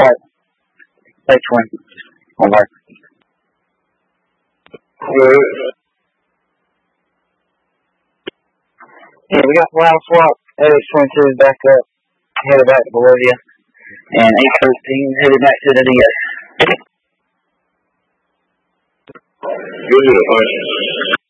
Alright. Thanks, Wayne. Alright. Yeah, we got Wild Swap, AX-22 back up, headed back to Bolivia, and A13 headed back to the DS. Good.